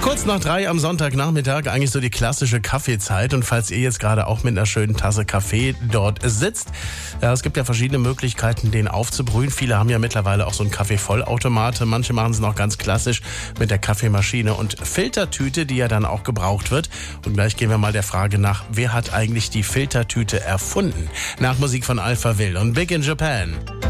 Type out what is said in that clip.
Kurz nach 3 am Sonntagnachmittag, eigentlich so die klassische Kaffeezeit. Und falls ihr jetzt gerade auch mit einer schönen Tasse Kaffee dort sitzt, ja, es gibt ja verschiedene Möglichkeiten, den aufzubrühen. Viele haben ja mittlerweile auch so einen Kaffeevollautomat. Manche machen es noch ganz klassisch mit der Kaffeemaschine und Filtertüte, die ja dann auch gebraucht wird. Und gleich gehen wir mal der Frage nach, wer hat eigentlich die Filtertüte erfunden? Nach Musik von Alphaville und Big in Japan.